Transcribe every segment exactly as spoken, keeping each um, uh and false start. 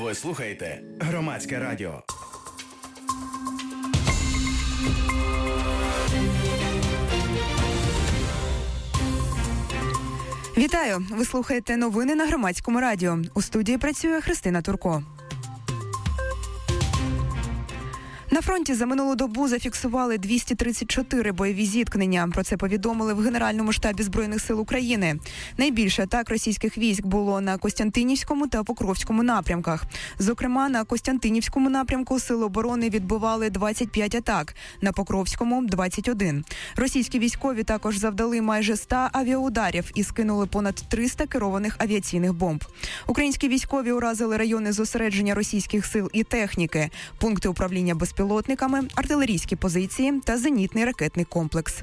Ви слухаєте Громадське радіо. Вітаю! Ви слухаєте новини на Громадському радіо. У студії працює Христина Турко. На фронті за минулу добу зафіксували двісті тридцять чотири бойові зіткнення. Про це повідомили в Генеральному штабі Збройних сил України. Найбільше атак російських військ було на Костянтинівському та Покровському напрямках. Зокрема, на Костянтинівському напрямку Сили оборони відбивали двадцять п'ять атак, на Покровському – двадцять один. Російські військові також завдали майже сто авіаударів і скинули понад триста керованих авіаційних бомб. Українські військові уразили райони зосередження російських сил і техніки, пункти управління безпілотниками, артилерійські позиції та зенітний ракетний комплекс.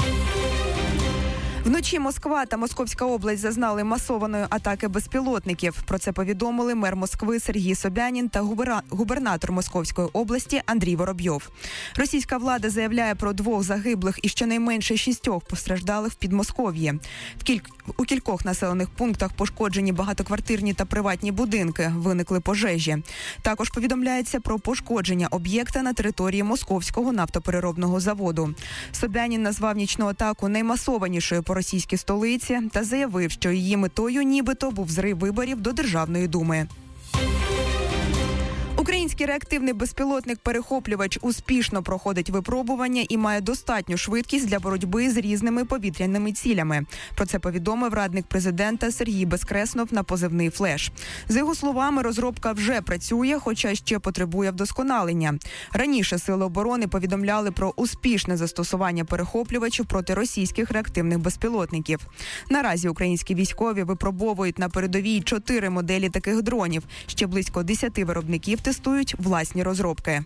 Вночі Москва та Московська область зазнали масованої атаки безпілотників. Про це повідомили мер Москви Сергій Собянін та губернатор Московської області Андрій Воробйов. Російська влада заявляє про двох загиблих і щонайменше шістьох постраждалих в Підмосков'ї. В кіль... У кількох населених пунктах пошкоджені багатоквартирні та приватні будинки, виникли пожежі. Також повідомляється про пошкодження об'єкта на території Московського нафтопереробного заводу. Собянін назвав нічну атаку наймасованішою по російській столиці та заявив, що її метою нібито був зрив виборів до Державної думи. Український реактивний безпілотник-перехоплювач успішно проходить випробування і має достатню швидкість для боротьби з різними повітряними цілями. Про це повідомив радник президента Сергій Безкреснов на позивний «Флеш». За його словами, розробка вже працює, хоча ще потребує вдосконалення. Раніше Сили оборони повідомляли про успішне застосування перехоплювачів проти російських реактивних безпілотників. Наразі українські військові випробовують на передовій чотири моделі таких дронів. Ще близько десяти виробників тестують власні розробки.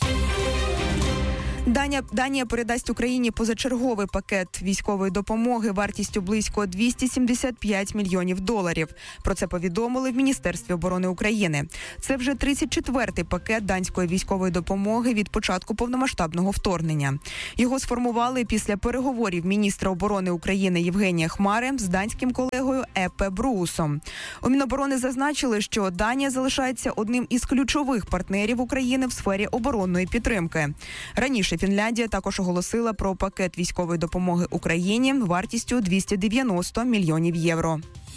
Данія, Данія передасть Україні позачерговий пакет військової допомоги вартістю близько двісті сімдесят п'ять мільйонів доларів. Про це повідомили в Міністерстві оборони України. Це вже тридцять четвертий пакет данської військової допомоги від початку повномасштабного вторгнення. Його сформували після переговорів міністра оборони України Євгенія Хмари з данським колегою Еппе Бруусом. У Міноборони зазначили, що Данія залишається одним із ключових партнерів України в сфері оборонної підтримки. Раніше Фінляндія також оголосила про пакет військової допомоги Україні вартістю двісті дев'яносто мільйонів євро.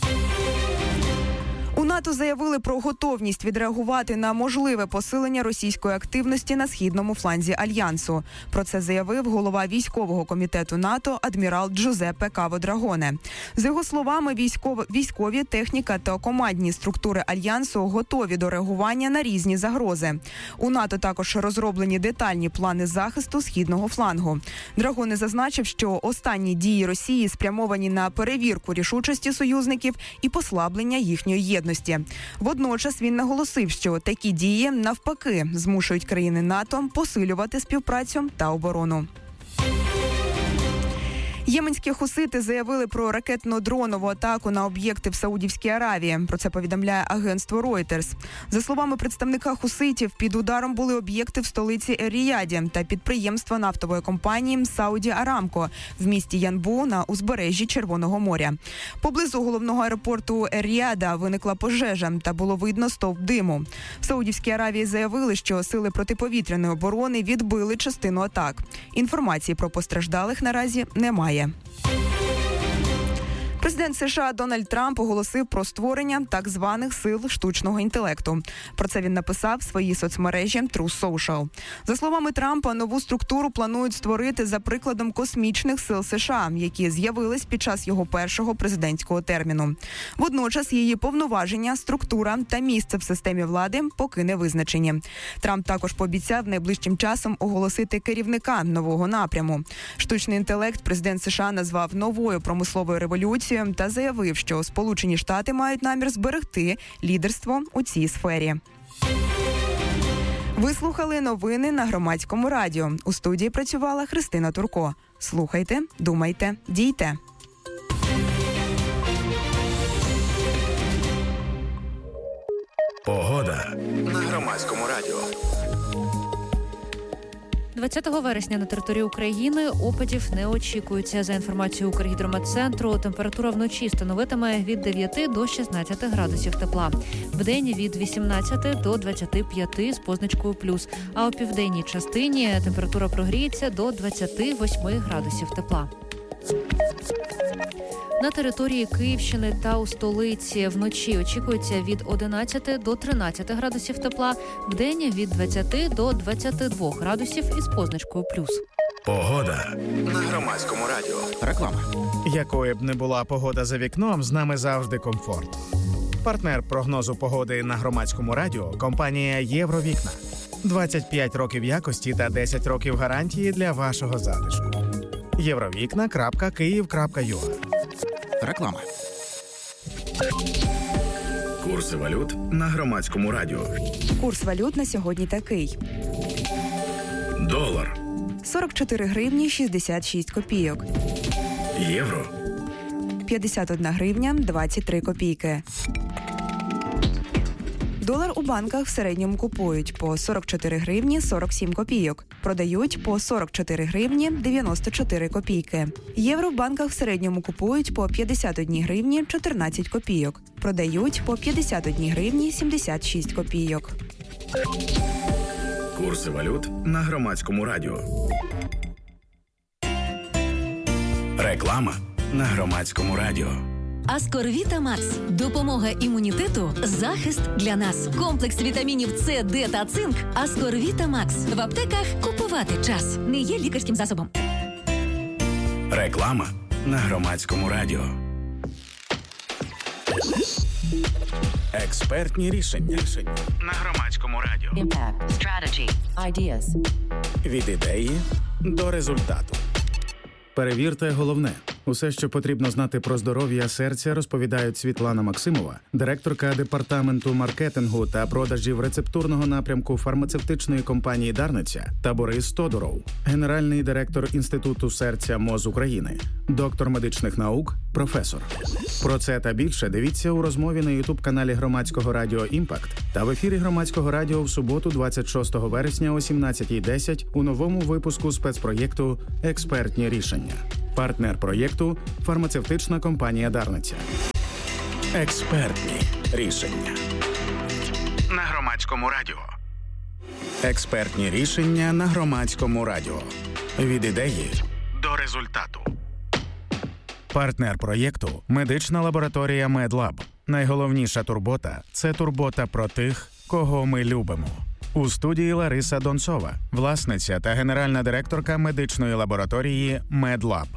У НАТО заявили про готовність відреагувати на можливе посилення російської активності на східному фланзі Альянсу. Про це заявив голова військового комітету НАТО адмірал Джузеппе Каво Драгоне. За його словами, військові, військові, техніка та командні структури Альянсу готові до реагування на різні загрози. У НАТО також розроблені детальні плани захисту східного флангу. Драгоне зазначив, що останні дії Росії спрямовані на перевірку рішучості союзників і послаблення їхньої єдності. Водночас він наголосив, що такі дії, навпаки, змушують країни НАТО посилювати співпрацю та оборону. Єменські хусити заявили про ракетно-дронову атаку на об'єкти в Саудівській Аравії. Про це повідомляє агентство Reuters. За словами представника хуситів, під ударом були об'єкти в столиці Ер-Ріяді та підприємства нафтової компанії Сауді Арамко в місті Янбу на узбережжі Червоного моря. Поблизу головного аеропорту Ер-Ріяда виникла пожежа та було видно стовп диму. В Саудівській Аравії заявили, що сили протиповітряної оборони відбили частину атак. Інформації про постраждалих наразі немає. Президент США Дональд Трамп оголосив про створення так званих сил штучного інтелекту. Про це він написав в своїй соцмережі Truth Social. За словами Трампа, нову структуру планують створити за прикладом космічних сил США, які з'явились під час його першого президентського терміну. Водночас її повноваження, структура та місце в системі влади поки не визначені. Трамп також пообіцяв найближчим часом оголосити керівника нового напряму. Штучний інтелект президент США назвав новою промисловою революцією та заявив, що Сполучені Штати мають намір зберегти лідерство у цій сфері. Ви слухали новини на Громадському радіо. У студії працювала Христина Турко. Слухайте, думайте, дійте. Погода на Громадському радіо. двадцятого вересня на території України опадів не очікується. За інформацією Укргідрометцентру, температура вночі становитиме від дев'яти до шістнадцяти градусів тепла. Вдень від вісімнадцяти до двадцяти п'яти з позначкою плюс. А у південній частині температура прогріється до двадцяти восьми градусів тепла. На території Київщини та у столиці вночі очікується від одинадцяти до тринадцяти градусів тепла, вдень від двадцяти до двадцяти двох градусів із позначкою плюс. Погода на Громадському радіо. Реклама. Якою б не була погода за вікном, з нами завжди комфорт. Партнер прогнозу погоди на Громадському радіо – компанія «Євровікна». двадцять п'ять років якості та десять років гарантії для вашого затишку. євровікна крапка київ крапка ю а. Реклама. Курси валют на Громадському радіо. Курс валют на сьогодні такий. Долар. сорок чотири гривні шістдесят шість копійок. Євро. п'ятдесят одна гривня двадцять три копійки. Долар у банках в середньому купують по сорок чотири гривні сорок сім копійок. Продають по сорок чотири гривні дев'яносто чотири копійки. Євро в банках в середньому купують по п'ятдесят одна гривні чотирнадцять копійок. Продають по п'ятдесят одна гривні сімдесят шість копійок. Курси валют на Громадському радіо. Реклама на Громадському радіо. Аскорвіта Макс. Допомога імунітету, захист для нас. Комплекс вітамінів С, Д та цинк. Аскорвіта Макс. В аптеках купувати час. Не є лікарським засобом. Реклама на Громадському радіо. Експертні рішення на Громадському радіо. Impact, strategy, ideas. Від ідеї до результату. Перевірте головне. Усе, що потрібно знати про здоров'я серця, розповідають Світлана Максимова, директорка департаменту маркетингу та продажів рецептурного напрямку фармацевтичної компанії «Дарниця», та Борис Тодуров, генеральний директор Інституту серця МОЗ України, доктор медичних наук, професор. Про це та більше дивіться у розмові на ютуб-каналі Громадського радіо «Імпакт» та в ефірі Громадського радіо в суботу двадцять шостого вересня о сімнадцятій десять у новому випуску спецпроєкту «Експертні рішення». Партнер проєкту – фармацевтична компанія «Дарниця». Експертні рішення на Громадському радіо. Експертні рішення на Громадському радіо. Від ідеї до результату. Партнер проєкту – медична лабораторія «Медлаб». Найголовніша турбота – це турбота про тих, кого ми любимо. У студії Лариса Донцова, власниця та генеральна директорка медичної лабораторії «Медлаб».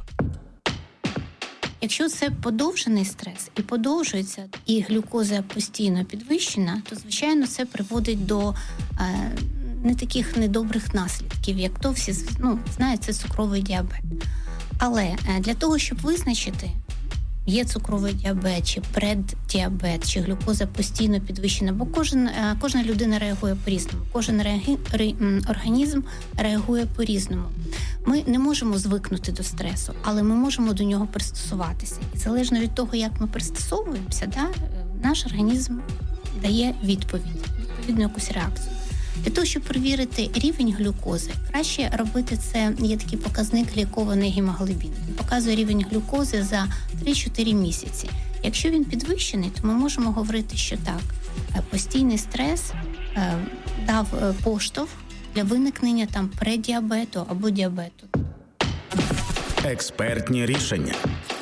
Якщо це подовжений стрес і подовжується, і глюкоза постійно підвищена, то, звичайно, це приводить до е, не таких недобрих наслідків, як то всі ну, знають, це цукровий діабет. Але е, для того, щоб визначити, є цукровий діабет, чи преддіабет, чи глюкоза постійно підвищена, бо кожен, кожна людина реагує по-різному, кожен реагі... організм реагує по-різному. Ми не можемо звикнути до стресу, але ми можемо до нього пристосуватися. І залежно від того, як ми пристосовуємося, да, наш організм дає відповідь, відповідну якусь реакцію. Для того, щоб перевірити рівень глюкози, краще робити це, є такий показник глікований гемоглобін. Він показує рівень глюкози за три-чотири місяці. Якщо він підвищений, то ми можемо говорити, що так, постійний стрес е, дав поштовх для виникнення там преддіабету або діабету. Експертні рішення.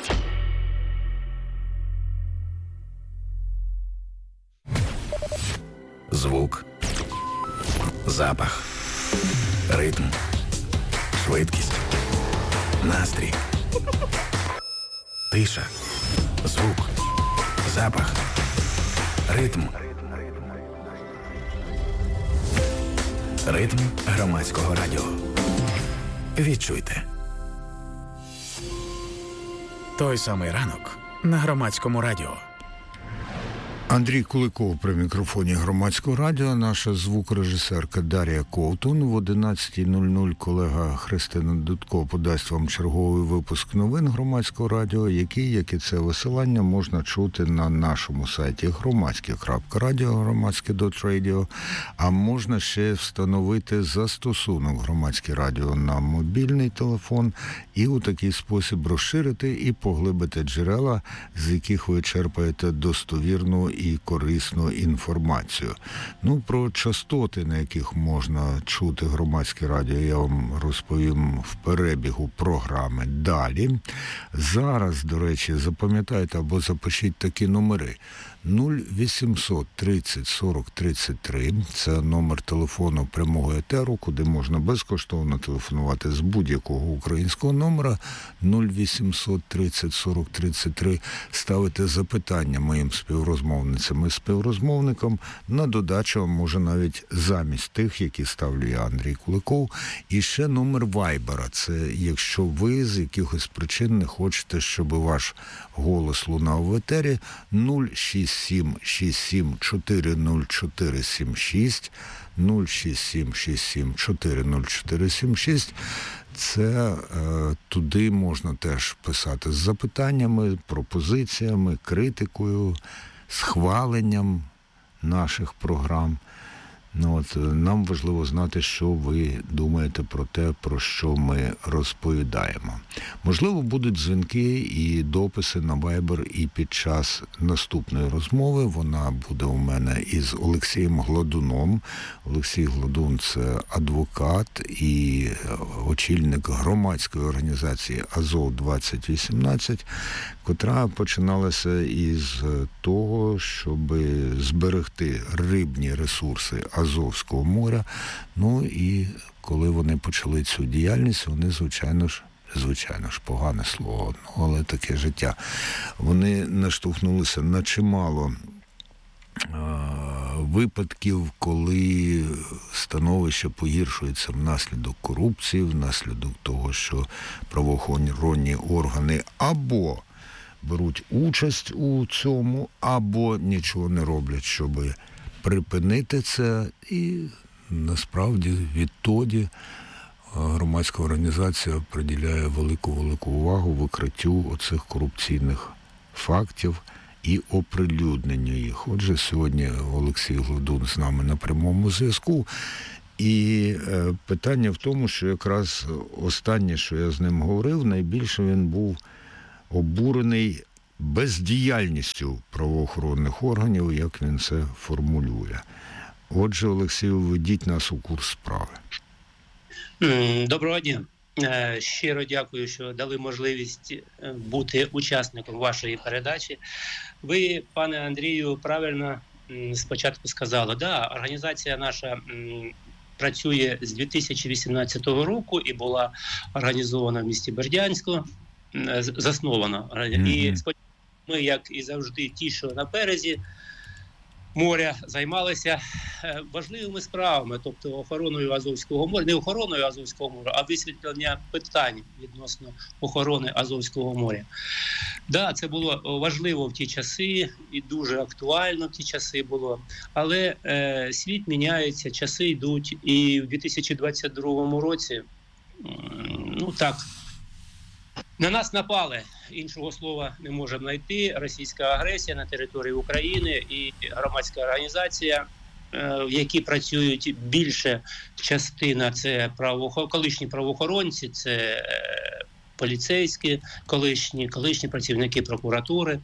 Звук. Запах, ритм, швидкість, настрій, тиша, звук, запах, ритм. Ритм Громадського радіо. Відчуйте. Той самий ранок на Громадському радіо. Андрій Куликов при мікрофоні Громадського радіо, наша звукорежисерка Дар'я Ковтун. В одинадцята нуль нуль колега Христина Дудко подасть вам черговий випуск новин Громадського радіо, який, як і це висилання, можна чути на нашому сайті громадське крапка радіо, громадське крапка радіо, а можна ще встановити застосунок Громадське радіо на мобільний телефон і у такий спосіб розширити і поглибити джерела, з яких ви черпаєте достовірну і корисну інформацію. Ну, про частоти, на яких можна чути Громадське радіо, я вам розповім в перебігу програми далі. Зараз, до речі, запам'ятайте або запишіть такі номери. нуль вісімсот тридцять сорок тридцять три – це номер телефону прямого етеру, куди можна безкоштовно телефонувати з будь-якого українського номера. нуль вісімсот тридцять сорок тридцять три. Ставити запитання моїм співрозмовницям і співрозмовникам на додачу, може навіть замість тих, які ставлю я, Андрій Куликов. І ще номер Вайбера. Це якщо ви з якихось причин не хочете, щоб ваш голос лунав в етері. нуль шість сім шість сім чотири нуль чотири сім шість, нуль шість сім шість сім чотири нуль чотири сім шість. Це е, туди можна теж писати з запитаннями, пропозиціями, критикою, схваленням наших програм. Ну, от, нам важливо знати, що ви думаєте про те, про що ми розповідаємо. Можливо, будуть дзвінки і дописи на Viber і під час наступної розмови. Вона буде у мене із Олексієм Гладуном. Олексій Гладун – це адвокат і очільник громадської організації Азов двадцять вісімнадцять, котра починалася із того, щоб зберегти рибні ресурси Азовського моря. Ну і коли вони почали цю діяльність, вони, звичайно ж, звичайно ж, погане слово, ну, але таке життя, вони наштовхнулися на чимало випадків, коли становище погіршується внаслідок корупції, внаслідок того, що правоохоронні органи або беруть участь у цьому, або нічого не роблять, щоб припинити це. І насправді відтоді громадська організація приділяє велику-велику увагу викриттю оцих корупційних фактів і оприлюдненню їх. Отже, сьогодні Олексій Гладун з нами на прямому зв'язку. І е, питання в тому, що якраз останнє, що я з ним говорив, найбільше він був обурений бездіяльністю правоохоронних органів, як він це формулює. Отже, Олексію, ведіть нас у курс справи. Доброго дня. Щиро дякую, що дали можливість бути учасником вашої передачі. Ви, пане Андрію, правильно спочатку сказали, да, організація наша працює з дві тисячі вісімнадцятого року і була організована в місті Бердянську, заснована. Mm-hmm. І ми, як і завжди, ті, що на березі моря, займалися важливими справами, тобто охороною Азовського моря, не охороною Азовського моря, а висвітлення питань відносно охорони Азовського моря. Да, це було важливо в ті часи і дуже актуально в ті часи було, але е, світ міняється, часи йдуть, і в дві тисячі двадцять другому році, ну так, на нас напали, іншого слова не можемо знайти, російська агресія на території України і громадська організація, в якій працюють більше частина, це правоохор... колишні правоохоронці, це поліцейські, колишні, колишні працівники прокуратури,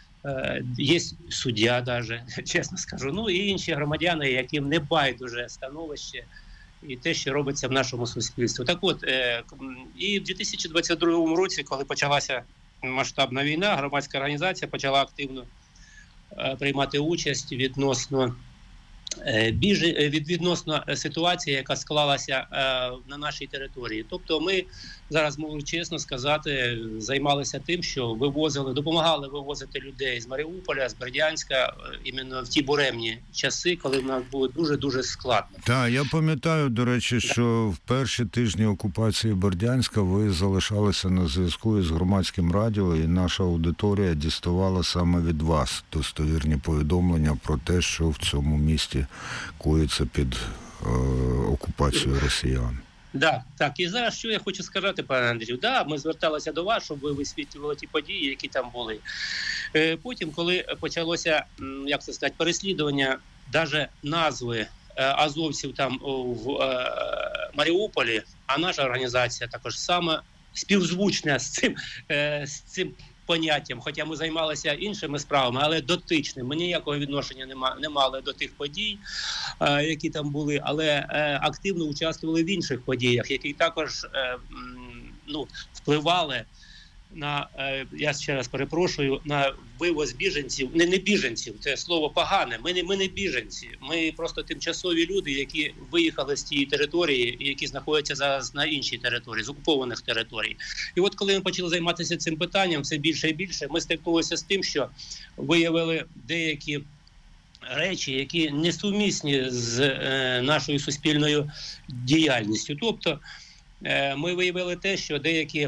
є суддя навіть, чесно скажу, ну і інші громадяни, яким не байдуже становище і те, що робиться в нашому суспільстві. Так от, е, і в дві тисячі двадцять другому році, коли почалася масштабна війна, громадська організація почала активно е, приймати участь відносно Біж від відносно ситуації, яка склалася на нашій території. Тобто ми зараз, можу чесно сказати, займалися тим, що вивозили, допомагали вивозити людей з Маріуполя, з Бердянська, іменно в ті буремні часи, коли в нас було дуже-дуже складно. Так, я пам'ятаю, до речі, що в перші тижні окупації Бердянська ви залишалися на зв'язку із громадським радіо, і наша аудиторія діставала саме від вас достовірні повідомлення про те, що в цьому місті коїться під е, окупацією росіян. Так, так. І зараз що я хочу сказати, пане Андрію. Да, ми зверталися до вас, щоб ви висвітлювали ті події, які там були. Е, потім, коли почалося, як це сказати, переслідування, навіть назви е, азовців там в е, Маріуполі, а наша організація також саме співзвучна з цим, е, з цим поняттям, хоча ми займалися іншими справами, але дотичним. Ми ніякого відношення не, ма, не мали до тих подій, е, які там були, але е, активно участвували в інших подіях, які також е, ну, впливали на, е, я ще раз перепрошую, на вивоз біженців. Не, не біженців, це слово погане. Ми не, ми не біженці. Ми просто тимчасові люди, які виїхали з тієї території і які знаходяться зараз на іншій території, з окупованих територій. І от коли ми почали займатися цим питанням все більше і більше, ми стикнулися з тим, що виявили деякі речі, які несумісні з е, нашою суспільною діяльністю. Тобто е, ми виявили те, що деякі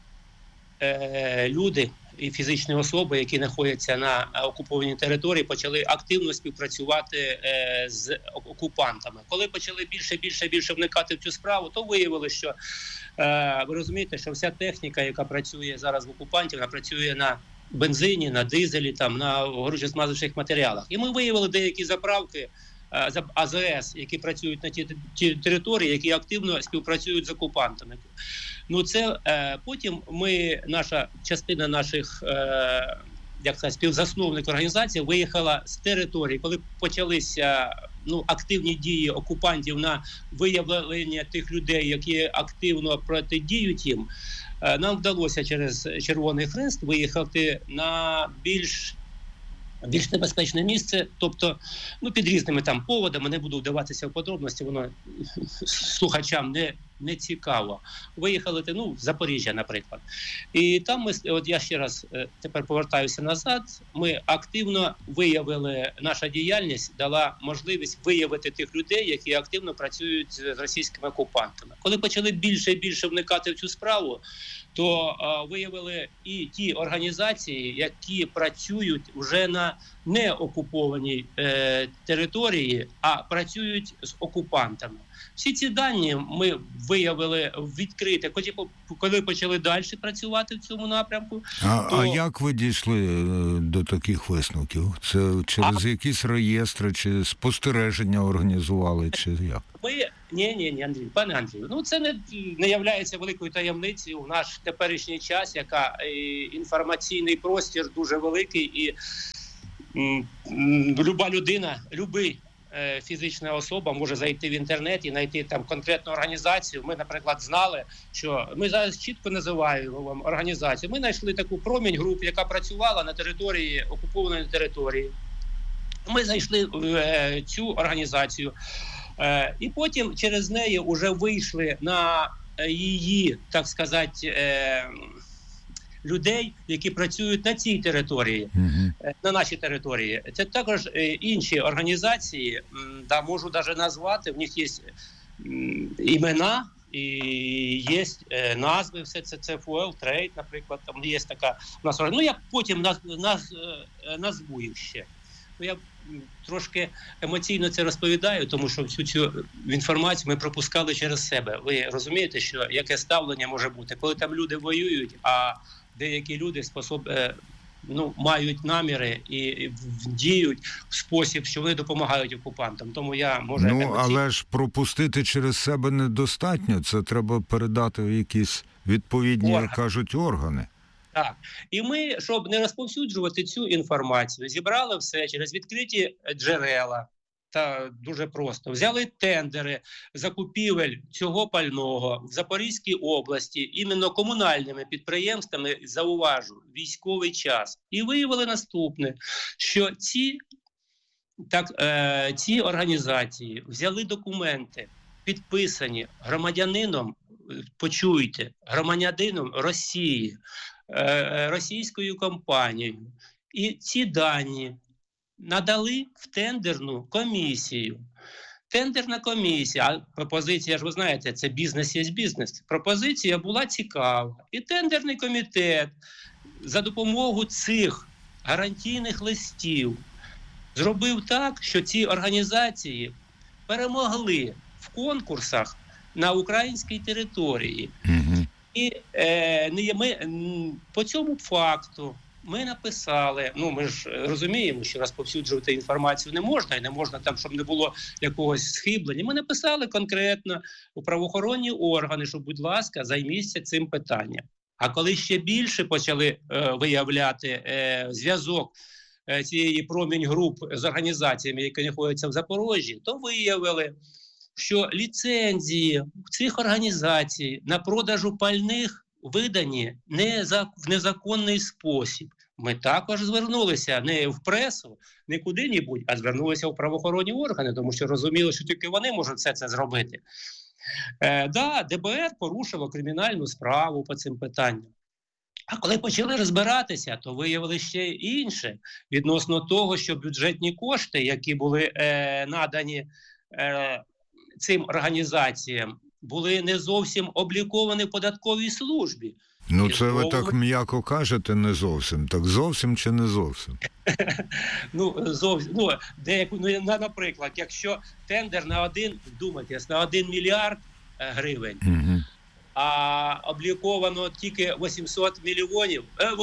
люди і фізичні особи, які знаходяться на окупованій території, почали активно співпрацювати з окупантами. Коли почали більше, більше, більше вникати в цю справу, то виявили, що ви розумієте, що вся техніка, яка працює зараз в окупантів, вона працює на бензині, на дизелі, там, на горюче-смазочних матеріалах. І ми виявили деякі заправки А З С, які працюють на ті, ті території, які активно співпрацюють з окупантами. Ну це е, потім ми, наша частина наших е, як сказати, співзасновник організації виїхала з території, коли почалися ну, активні дії окупантів на виявлення тих людей, які активно протидіють їм. Е, нам вдалося через Червоний Хрест виїхати на більш більш небезпечне місце, тобто ну, під різними там поводами, не буду вдаватися в подробності, воно слухачам не, не цікаво. Виїхали ну, в Запоріжжя, наприклад. І там ми, от я ще раз тепер повертаюся назад, ми активно виявили, наша діяльність дала можливість виявити тих людей, які активно працюють з російськими окупантами. Коли почали більше і більше вникати в цю справу, то а, виявили і ті організації, які працюють вже на неокупованій е, території, а працюють з окупантами. Всі ці дані ми виявили відкрити, коли почали далі працювати в цьому напрямку. А, то... а як ви дійшли до таких висновків? Це через а... якісь реєстри, чи спостереження організували, чи як? Ми... Ні, ні, ні, Андрій, пане Андрію, ну це не, не являється великою таємницею в наш теперішній час, яка е, інформаційний простір дуже великий, і м, м, люба людина, любий е, фізична особа може зайти в інтернет і знайти там конкретну організацію. Ми, наприклад, знали, що ми зараз чітко називаємо вам організацію. Ми знайшли таку промінь групу, яка працювала на території, окупованої території. Ми знайшли е, цю організацію. І потім через неї вже вийшли на її, так сказати, людей, які працюють на цій території, mm-hmm. на нашій території. Це також інші організації, да, можу навіть назвати, в них є імена і є назви, все це, це Fuel Trade, наприклад, там є така у нас, ну я потім наз, наз, назву їх ще. Я трошки емоційно це розповідаю, тому що всю цю інформацію ми пропускали через себе. Ви розумієте, що яке ставлення може бути, коли там люди воюють, а деякі люди способ, ну, мають наміри і діють в спосіб, що вони допомагають окупантам. Тому я може ну, емоційно... але ж пропустити через себе недостатньо. Це треба передати в якісь відповідні, як кажуть, органи. Так. І ми, щоб не розповсюджувати цю інформацію, зібрали все через відкриті джерела. Та дуже просто. Взяли тендери закупівель цього пального в Запорізькій області іменно комунальними підприємствами, зауважу, військовий час. І виявили наступне, що ці так е, ці організації взяли документи, підписані громадянином, почуйте, громадянином Росії, е, російською компанією. І ці дані надали в тендерну комісію. Тендерна комісія, а пропозиція, ж ви знаєте, це бізнес є бізнес. Пропозиція була цікава. І тендерний комітет за допомогою цих гарантійних листів зробив так, що ці організації перемогли в конкурсах на українській території. Mm-hmm. І е, ми, по цьому факту ми написали, ну ми ж розуміємо, що розповсюджувати інформацію не можна, і не можна там, щоб не було якогось схиблення. Ми написали конкретно у правоохоронні органи, що, будь ласка, займіться цим питанням. А коли ще більше почали е, виявляти е, зв'язок е, цієї промінь-груп з організаціями, які знаходяться в Запоріжжі, то виявили, що ліцензії цих організацій на продажу пальних видані не за, в незаконний спосіб. Ми також звернулися не в пресу, не куди-небудь, а звернулися в правоохоронні органи, тому що розуміли, що тільки вони можуть все це зробити. Е, да, ДБР порушило кримінальну справу по цим питанням. А коли почали розбиратися, то виявили ще інше відносно того, що бюджетні кошти, які були е, надані е, цим організаціям, були не зовсім обліковані в податковій службі. Ну, І це знову... ви так м'яко кажете, не зовсім. Так зовсім чи не зовсім? ну, зовсім. Ну, деяку, ну, наприклад, якщо тендер на один, вдумайтесь, на один мільярд гривень, угу. а обліковано тільки вісімсот мільйонів,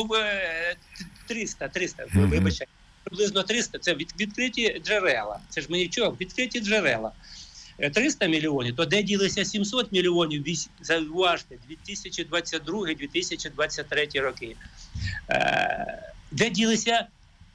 е, триста, триста, угу. вибачте, приблизно триста, це від, відкриті джерела. Це ж ми нічого, відкриті джерела. триста мільйонів, то де ділися сімсот мільйонів, зауважте, дві тисячі двадцять другий - дві тисячі двадцять третій роки. Е, де ділися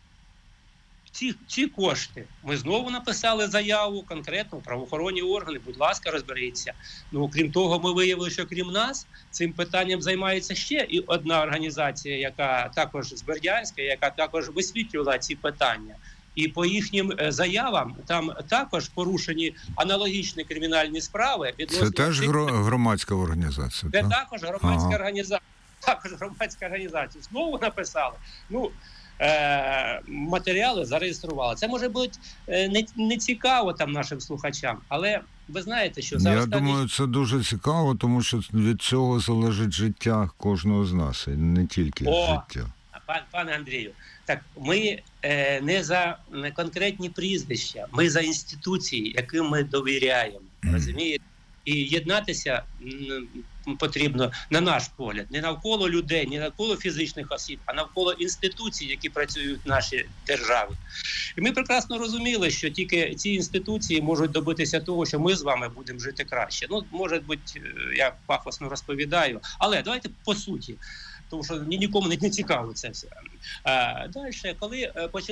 ці, ці кошти? Ми знову написали заяву конкретно в правоохоронні органи, будь ласка, розберіться. Ну, крім того, ми виявили, що крім нас, цим питанням займається ще і одна організація, яка також з Бердянська, яка також висвітлювала ці питання. І по їхнім заявам там також порушені аналогічні кримінальні справи. Це теж цих... громадська організація? Це так? також громадська ага. організація. Також громадська організація. Знову написали. Ну, е- матеріали зареєстрували. Це може бути е- не, не цікаво там нашим слухачам, але ви знаєте, що за Я останні... думаю, це дуже цікаво, тому що від цього залежить життя кожного з нас, і не тільки О, життя. Пан, пане Андрію, так ми е, не за не конкретні прізвища, ми за інституції, яким ми довіряємо, mm. розумієте? І єднатися м, потрібно, на наш погляд, не навколо людей, не навколо фізичних осіб, а навколо інституцій, які працюють в нашій державі. І ми прекрасно розуміли, що тільки ці інституції можуть добитися того, що ми з вами будемо жити краще. Ну, може бути, я пафосно розповідаю, але давайте по суті. Тому що нікому не цікаво це все. А, далі, коли почали